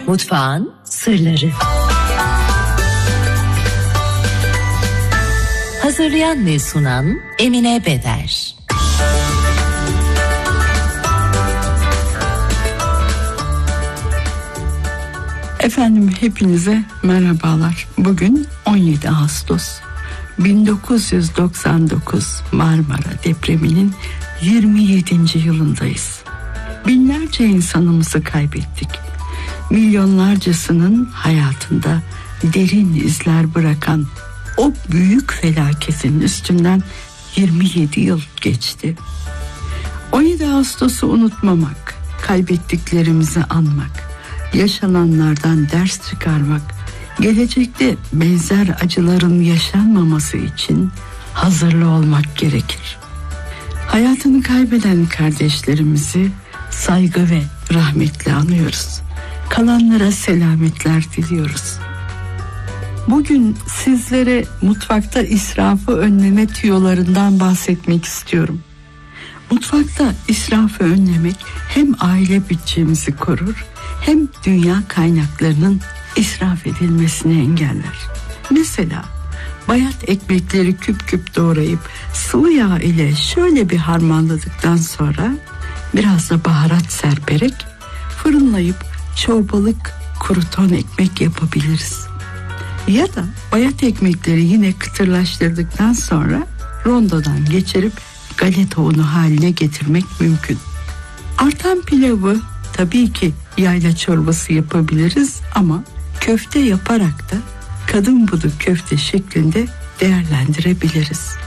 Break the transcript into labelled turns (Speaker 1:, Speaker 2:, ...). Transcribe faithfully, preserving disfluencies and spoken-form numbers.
Speaker 1: Mutfağın sırları. Hazırlayan ve sunan Emine Beder.
Speaker 2: Efendim hepinize merhabalar. Bugün on yedi Ağustos. bin dokuz yüz doksan dokuz Marmara depreminin yirmi yedinci yılındayız. Binlerce insanımızı kaybettik. Milyonlarcasının hayatında derin izler bırakan o büyük felaketin üstünden yirmi yedi yıl geçti. on yedi Ağustos'u unutmamak, kaybettiklerimizi anmak, yaşananlardan ders çıkarmak, gelecekte benzer acıların yaşanmaması için hazırlı olmak gerekir. Hayatını kaybeden kardeşlerimizi saygı ve rahmetle anıyoruz. Kalanlara selametler diliyoruz. Bugün sizlere mutfakta israfı önleme tüyolarından bahsetmek istiyorum. Mutfakta israfı önlemek hem aile bütçemizi korur, hem dünya kaynaklarının israf edilmesini engeller. Mesela bayat ekmekleri küp küp doğrayıp sıvı yağ ile şöyle bir harmanladıktan sonra biraz da baharat serperek fırınlayıp çorbalık kruton ekmek yapabiliriz. Ya da bayat ekmekleri yine kıtırlaştırdıktan sonra rondodan geçirip galeta unu haline getirmek mümkün. Artan pilavı tabii ki yayla çorbası yapabiliriz ama köfte yaparak da kadın budu köfte şeklinde değerlendirebiliriz.